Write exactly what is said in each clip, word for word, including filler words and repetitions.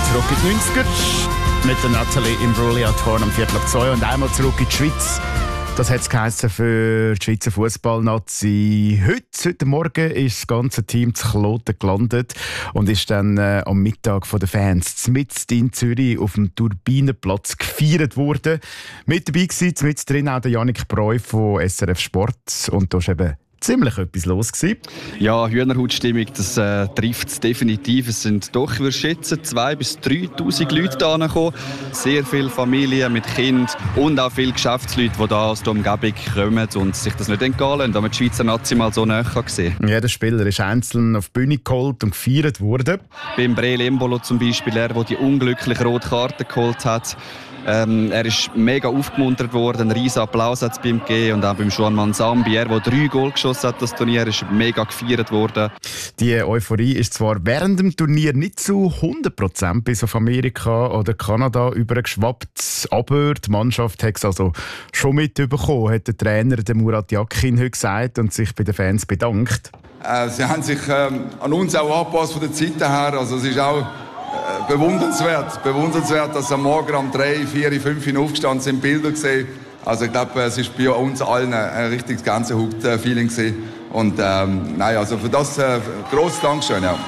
zurück in die neunziger mit der Natalie Imbruglia Horn am Viertel ab zwei und einmal zurück in die Schweiz. Das hat es geheißen für die Schweizer Fußballnazi. Heute, heute Morgen ist das ganze Team zu Kloten gelandet und ist dann äh, am Mittag von den Fans mitten in Zürich auf dem Turbinenplatz gefeiert worden. Mit dabei war mit drin auch der Yannick Breu von S R F Sport und da ist eben ziemlich etwas los gewesen. Ja, Hühnerhautstimmung, das äh, trifft es definitiv. Es sind doch, ich würde schätzen, zweitausend bis dreitausend Leute da gekommen. Sehr viele Familien mit Kindern und auch viele Geschäftsleute, die da aus der Umgebung kommen und sich das nicht entgehen lassen, damit die Schweizer Nazi mal so näher sehen kann. Jeder Spieler ist einzeln auf die Bühne geholt und gefeiert worden. Beim Breel Embolo zum Beispiel, er, der die unglückliche rote Karte geholt hat. Ähm, er ist mega aufgemuntert worden, einen riesen Applaus hat es bei ihm gegeben. Und auch beim Juan Manzambi, er, der drei Goal geschossen hat, das Turnier ist mega gefeiert worden. Die Euphorie ist zwar während dem Turnier nicht zu hundert Prozent bis auf Amerika oder Kanada übergeschwappt, aber die Mannschaft hat es also schon mitbekommen, hat der Trainer der Murat Yakin heute gesagt und sich bei den Fans bedankt. Äh, sie haben sich ähm, an uns auch angepasst von der Zeit her, also es ist auch bewundernswert, bewundernswert, dass am Morgen um drei, vier, fünf Uhr aufgestanden sind, Bilder gesehen. Also ich glaube, es ist bei uns allen ein richtiges ganze Haut-Feeling gewesen. Und ähm, nein, also für das äh, grosses Dankeschön. Ja.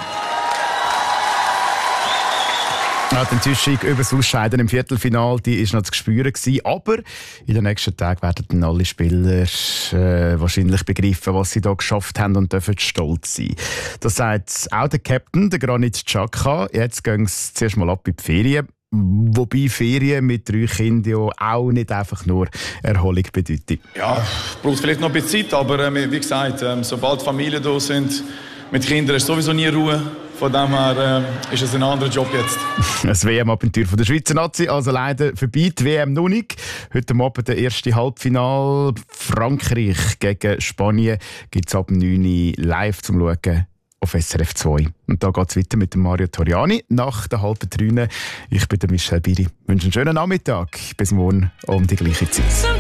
Ja, die Enttäuschung über das Ausscheiden im Viertelfinale, die war noch zu spüren gewesen. Aber in den nächsten Tagen werden dann alle Spieler äh, wahrscheinlich begreifen, was sie da geschafft haben und dürfen stolz sein. Das sagt auch der Captain, der Granit Xhaka. Jetzt gehen sie zuerst mal ab in die Ferien. Wobei Ferien mit drei Kindern ja auch nicht einfach nur Erholung bedeuten. Ja, braucht vielleicht noch ein bisschen Zeit, aber äh, wie gesagt, äh, sobald Familien da sind, mit Kindern ist sowieso nie Ruhe. Von dem her äh, ist es ein anderer Job jetzt. Das W M-Abenteuer der Schweizer Nazi, also leider vorbei. Die W M noch nicht. Heute Abend der erste Halbfinal. Frankreich gegen Spanien gibt es ab neun Uhr live zum Schauen auf S R F zwei. Und da geht es weiter mit dem Mario Toriani nach der halben drei. Ich bin der Michel Biri. Ich wünsche einen schönen Nachmittag. Bis morgen um die gleiche Zeit.